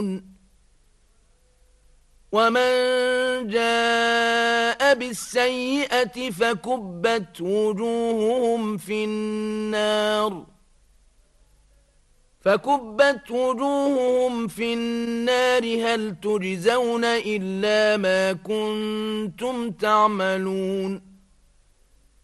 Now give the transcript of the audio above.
ومن جاء بالسيئة فكبت وجوههم في النار هل تجزون إلا ما كنتم تعملون